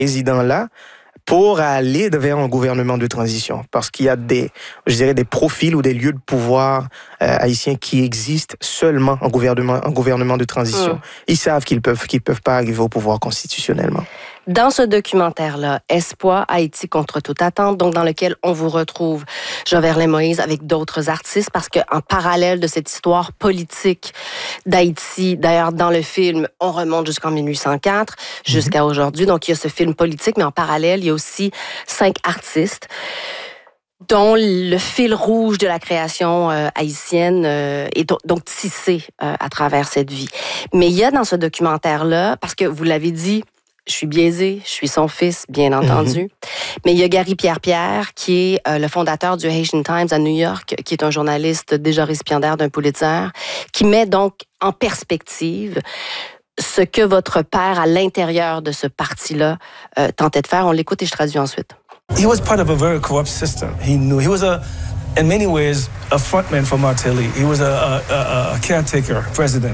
président-là pour aller vers un gouvernement de transition. Parce qu'il y a des profils ou des lieux de pouvoir haïtiens qui existent seulement en gouvernement de transition. Ils savent qu'ils peuvent pas arriver au pouvoir constitutionnellement. Dans ce documentaire-là, Espoir, Haïti contre toute attente, donc dans lequel on vous retrouve Jovenel Moïse avec d'autres artistes, parce qu'en parallèle de cette histoire politique d'Haïti, d'ailleurs dans le film, on remonte jusqu'en 1804, jusqu'à aujourd'hui, donc il y a ce film politique, mais en parallèle, il y a aussi 5 artistes dont le fil rouge de la création haïtienne est donc tissé à travers cette vie. Mais il y a dans ce documentaire-là, parce que vous l'avez dit, je suis biaisée, je suis son fils, bien entendu. Mais il y a Gary Pierre-Pierre, qui est le fondateur du Haitian Times à New York, qui est un journaliste déjà récipiendaire d'un Pulitzer, qui met donc en perspective ce que votre père, à l'intérieur de ce parti-là, tentait de faire. On l'écoute et je traduis ensuite. He was part of a very corrupt system. He was in many ways, a frontman for Martelly. He was a caretaker president.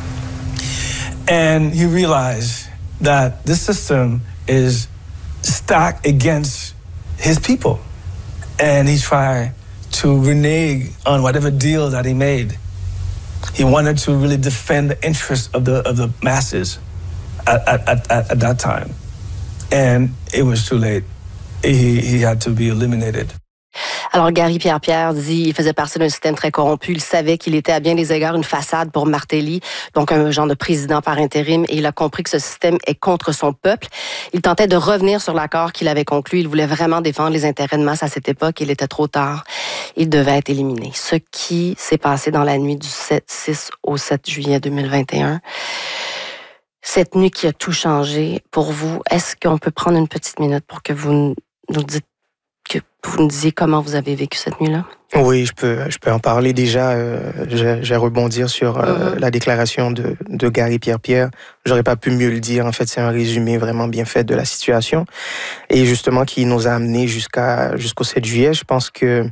And he realized that this system is stacked against his people. And he tried to renege on whatever deal that he made. He wanted to really defend the interests of the masses at that time. And it was too late. He had to be eliminated. Alors, Gary Pierre-Pierre dit qu'il faisait partie d'un système très corrompu. Il savait qu'il était à bien des égards une façade pour Martelly, donc un genre de président par intérim, et il a compris que ce système est contre son peuple. Il tentait de revenir sur l'accord qu'il avait conclu. Il voulait vraiment défendre les intérêts de masse à cette époque. Il était trop tard. Il devait être éliminé. Ce qui s'est passé dans la nuit du 6 au 7 juillet 2021. Cette nuit qui a tout changé pour vous, est-ce qu'on peut prendre une petite minute pour que vous nous dites que vous nous disiez comment vous avez vécu cette nuit-là? Oui, je peux en parler déjà. Je vais rebondir sur la déclaration de Gary Pierre-Pierre. J'aurais pas pu mieux le dire. En fait, c'est un résumé vraiment bien fait de la situation. Et justement, qui nous a amenés jusqu'au 7 juillet. Je pense que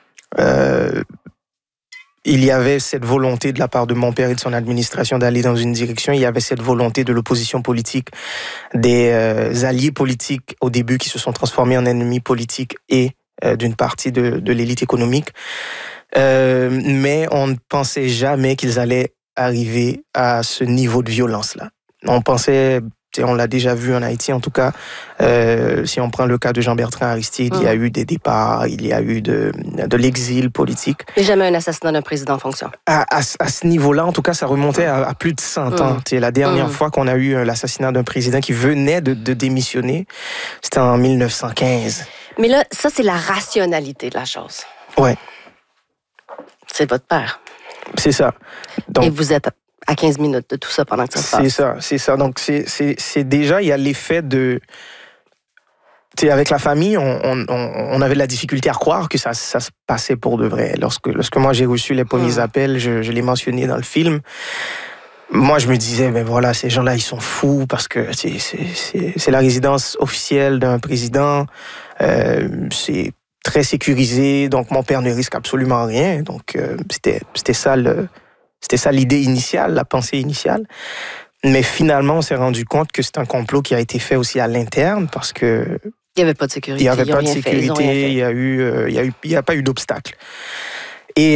il y avait cette volonté de la part de mon père et de son administration d'aller dans une direction. Il y avait cette volonté de l'opposition politique, des alliés politiques au début qui se sont transformés en ennemis politiques et d'une partie de l'élite économique. Mais on ne pensait jamais qu'ils allaient arriver à ce niveau de violence-là. On pensait... On l'a déjà vu en Haïti, en tout cas. Si on prend le cas de Jean-Bertrand Aristide, il y a eu des départs, il y a eu de l'exil politique. Mais jamais un assassinat d'un président en fonction. À ce niveau-là, en tout cas, ça remontait à plus de 100 ans. La dernière fois qu'on a eu l'assassinat d'un président qui venait de démissionner, c'était en 1915. Mais là, ça, c'est la rationalité de la chose. Ouais. C'est votre père. C'est ça. Donc, et vous êtes à 15 minutes de tout ça pendant que ça se passe. C'est ça. Donc, c'est déjà, il y a l'effet de... avec la famille, on avait de la difficulté à croire que ça se passait pour de vrai. Lorsque moi, j'ai reçu les premiers appels, je l'ai mentionné dans le film, moi, je me disais, mais voilà, ces gens-là, ils sont fous parce que c'est la résidence officielle d'un président. C'est très sécurisé, donc mon père ne risque absolument rien. Donc, c'était ça l'idée initiale, la pensée initiale. Mais finalement, on s'est rendu compte que c'est un complot qui a été fait aussi à l'interne parce que... Il n'y avait pas de sécurité. Il n'y avait pas de sécurité, il n'y a pas eu d'obstacle. Et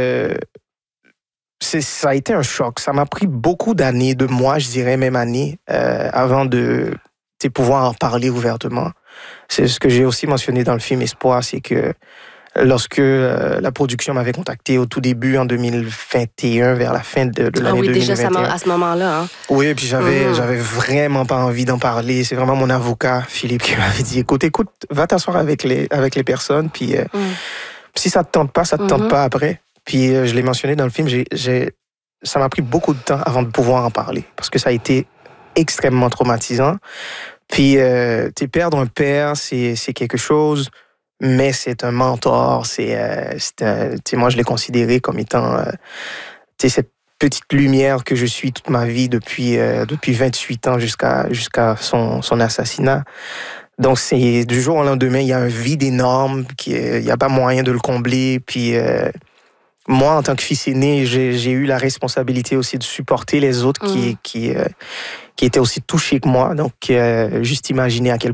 ça a été un choc. Ça m'a pris beaucoup d'années, de mois, je dirais même années, avant de pouvoir en parler ouvertement. C'est ce que j'ai aussi mentionné dans le film Espoir, c'est que lorsque la production m'avait contacté au tout début, en 2021, vers la fin de l'année 2021. Déjà à ce moment-là. Hein? Oui, et puis j'avais vraiment pas envie d'en parler. C'est vraiment mon avocat, Philippe, qui m'avait dit, écoute, va t'asseoir avec les personnes, puis si ça te tente pas, ça te tente pas après. Puis je l'ai mentionné dans le film, ça m'a pris beaucoup de temps avant de pouvoir en parler, parce que ça a été extrêmement traumatisant. Puis perdre un père, c'est quelque chose... Mais c'est un mentor, moi je l'ai considéré comme étant cette petite lumière que je suis toute ma vie depuis 28 ans jusqu'à son assassinat. Donc c'est du jour au lendemain, il y a un vide énorme, il n'y a pas moyen de le combler. Puis moi, en tant que fils aîné, j'ai eu la responsabilité aussi de supporter les autres qui était aussi touché que moi. Donc, juste imaginer à quel